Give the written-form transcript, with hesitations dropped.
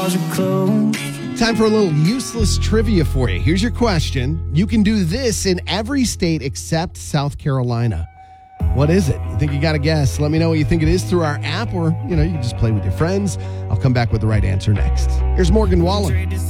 Time for a little useless trivia for you. Here's your question. You can do this in every state except South Carolina. What is it? You think you got to guess? Let me know what you think it is through our app, or, you can just play with your friends. I'll come back with the right answer next. Here's Morgan Wallen.